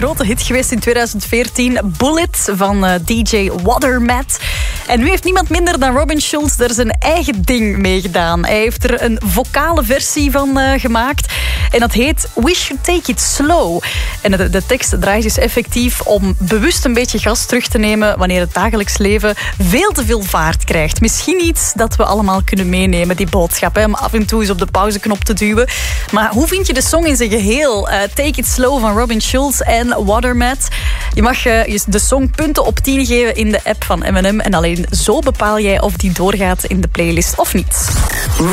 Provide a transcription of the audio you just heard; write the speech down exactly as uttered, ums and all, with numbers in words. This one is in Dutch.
grote hit geweest in tweeduizend veertien. Bullet van uh, D J Watermat. En nu heeft niemand minder dan Robin Schulz er zijn eigen ding mee gedaan. Hij heeft er een vocale versie van uh, gemaakt. En dat heet We Should Take It Slow. En de, de tekst draait dus effectief om bewust een beetje gas terug te nemen wanneer het dagelijks leven veel te veel vaart krijgt. Misschien iets dat we allemaal kunnen meenemen, die boodschap. Hè, om af en toe eens op de pauzeknop te duwen. Maar hoe vind je de song in zijn geheel? Uh, Take It Slow van Robin Schulz en Watermat. Je mag uh, de song punten op tien geven in de app van M en M. En alleen zo bepaal jij of die doorgaat in de playlist of niet.